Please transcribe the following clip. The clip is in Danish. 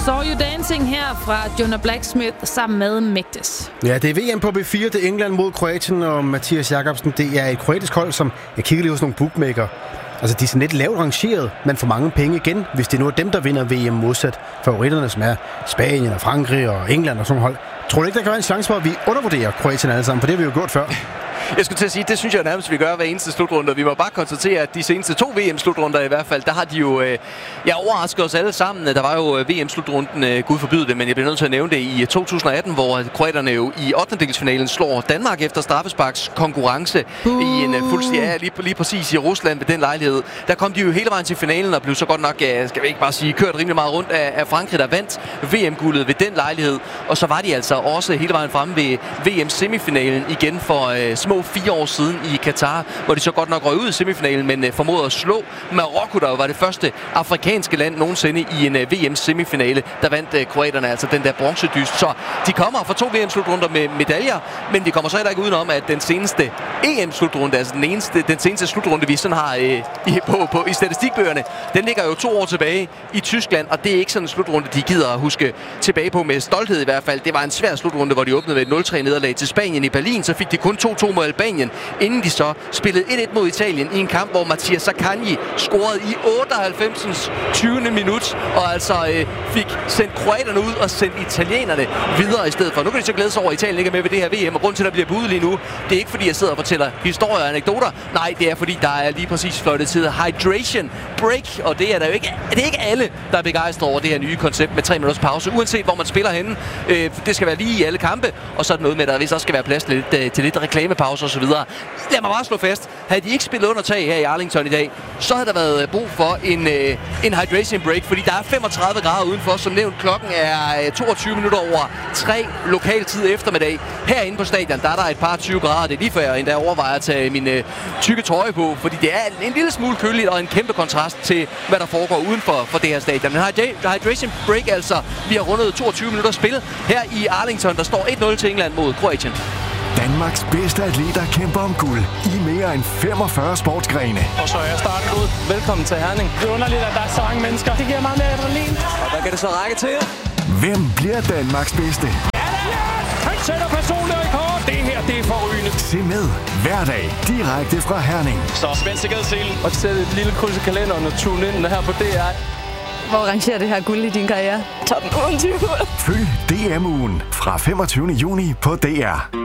Saw You Dancing her fra Jonah Blacksmith sammen med Mægtes. Ja, det er VM på B4, det er England mod Kroatien, og Mathias Jakobsen, det er et kroatisk hold, som jeg kigger lige hos nogle bookmaker. Altså, de er sådan lidt lavt rangeret, men får mange penge igen, hvis det nu er dem, der vinder VM modsat favoritterne, som er Spanien og Frankrig og England og sådan hold. Tror du ikke, der kan være en chance for, at vi undervurderer Kroatien alle sammen? For det har vi jo gjort før. Jeg skulle til at sige, det synes jeg nærmest, vi gør hver eneste slutrunde. Vi må bare konstatere, at de seneste 2 VM-slutrunder i hvert fald, der har de jo overrasket os alle sammen. Der var jo VM-slutrunden, Gud forbyde det, men jeg bliver nødt til at nævne det i 2018, hvor kroaterne jo i 8. slår Danmark efter straffesparks konkurrence i en fuldstændig, lige præcis i Rusland ved den lejlighed. Der kom de jo hele vejen til finalen og blev så godt nok, skal vi ikke bare sige, kørt rimelig meget rundt af Frankrig, der vandt VM-guldet ved den lejlighed. Og så var de altså også hele vejen fremme ved VM-semifinalen igen for små 4 år siden i Katar, hvor de så godt nok røg ud i semifinalen, men formåede at slå Marokko, der var det første afrikanske land nogensinde i en VM-semifinale. Der vandt kroaterne altså den der bronzedyst. Så de kommer fra 2 VM-slutrunder med medaljer, men de kommer så heller ikke udenom, at den seneste EM-slutrunde, altså den seneste slutrunde, vi sådan har i statistikbøgerne, den ligger jo 2 år tilbage i Tyskland, og det er ikke sådan en slutrunde, de gider at huske tilbage på med stolthed i hvert fald. Det var en svær slutrunde, hvor de åbnede med et 0-3 nederlag til Spanien i Berlin, så fik de kun 2-2 mod Albanien, inden de så spillede 1-1 mod Italien i en kamp, hvor Mathias Zaccagni scorede i 98. 20. minut, og altså fik sendt kroaterne ud og sendt italienerne videre i stedet for. Nu kan de så glæde sig over, at Italien ikke er med ved det her VM, og grund til, at der bliver budet lige nu, det er ikke fordi, jeg sidder og fortæller historier og anekdoter. Nej, det er fordi, der er lige præcis fløjtet til hydration break, og det er der jo ikke, det er ikke alle, der er begejstret over det her nye koncept med 3 minutters pause, uanset hvor man spiller henne. Det skal være lige i alle kampe, og så er der noget med, at der vist også skal være plads til lidt reklamepause og så videre. Lad mig bare slå fast, havde de ikke spillet under tag her i Arlington i dag, så havde der været brug for en hydration break, fordi der er 35 grader udenfor. Som nævnt, klokken er 22 minutter over 3 lokaltid eftermiddag. Herinde på stadion, der er der et par 20 grader. Det er lige før jeg endda overvejer at tage min tykke trøje på, fordi det er en lille smule køligt og en kæmpe kontrast til, hvad der foregår uden for det her stadion. Men hydration break altså, vi har rundet 22 minutter spil her i Arlington. Der står 1-0 til England mod Kroatien. Danmarks bedste atleter kæmper om guld i mere end 45 sportsgrene. Og så er starten ud. Velkommen til Herning. Det er underligt, at der er så mange mennesker. Det giver meget mere adrenalin. Og hvad kan det så række til? Hvem bliver Danmarks bedste? Han sætter personlig rekord. Det her, det er forrygende. Se med hver dag direkte fra Herning. Så spænd sikkerhedsselen. Og sæt et lille kryds i kalenderen og tune ind her på DR. Hvor rangerer det her guld i din karriere? Top 28. Følg DM-ugen fra 25. juni på DR.